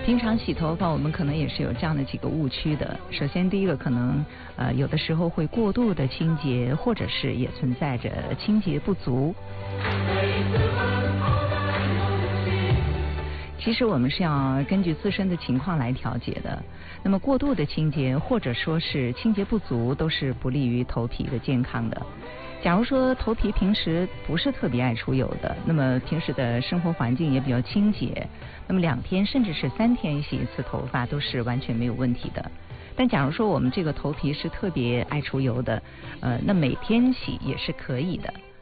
平常洗头发，我们可能也是有这样的几个误区的。首先，第一个可能有的时候会过度的清洁，或者是也存在着清洁不足。其实我们是要根据自身的情况来调节的。那么过度的清洁或者说是清洁不足，都是不利于头皮的健康的。假如说头皮平时不是特别爱出油的，那么平时的生活环境也比较清洁，那么2天甚至是3天洗一次头发都是完全没有问题的。但假如说我们这个头皮是特别爱出油的，那每天洗也是可以的。